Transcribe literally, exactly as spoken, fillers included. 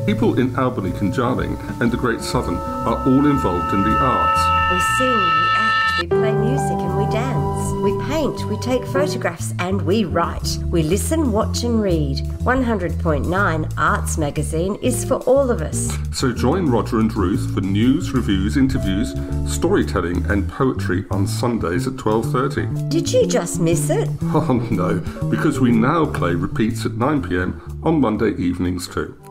People in Albany, Conjarling and the Great Southern are all involved in the arts. We sing, we act, we play music and we dance. We paint, we take photographs and we write. We listen, watch and read. one hundred point nine Arts Magazine is for all of us. So join Roger and Ruth for news, reviews, interviews, storytelling and poetry on Sundays at twelve thirty. Did you just miss it? Oh no, because we now play repeats at nine p m on Monday evenings too.